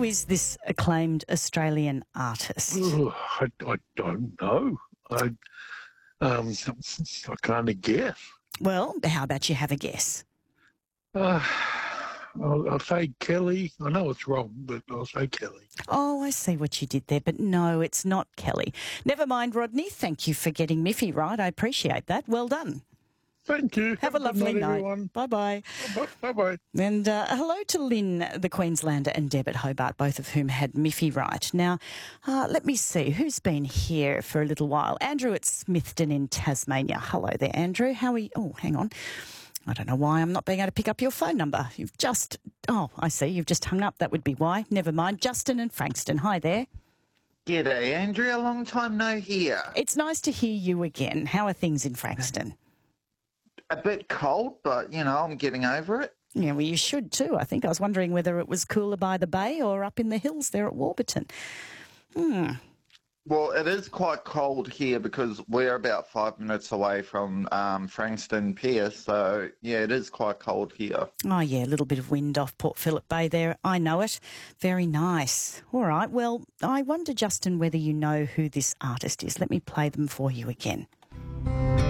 Who is this acclaimed Australian artist? I don't know. I can't guess. Well, how about you have a guess? I'll say Kelly. I know it's wrong, but I'll say Kelly. Oh, I see what you did there, but no, it's not Kelly. Never mind, Rodney. Thank you for getting Miffy right. I appreciate that. Well done. Thank you. Have a lovely night. Everyone. Bye-bye. Bye-bye. And hello to Lynn, the Queenslander, and Deb at Hobart, both of whom had Miffy right. Now, let me see, who's been here for a little while? Andrew at Smithton in Tasmania. Hello there, Andrew. How are you? Oh, hang on. I don't know why I'm not being able to pick up your phone number. I see, you've just hung up. That would be why. Never mind. Justin and Frankston. Hi there. G'day, Andrea. Long time no hear. It's nice to hear you again. How are things in Frankston? A bit cold, but, I'm getting over it. Yeah, well, you should too, I think. I was wondering whether it was cooler by the bay or up in the hills there at Warburton. Well, it is quite cold here because we're about 5 minutes away from Frankston Pier, so, yeah, it is quite cold here. Oh, yeah, a little bit of wind off Port Phillip Bay there. I know it. Very nice. All right, well, I wonder, Justin, whether you know who this artist is. Let me play them for you again.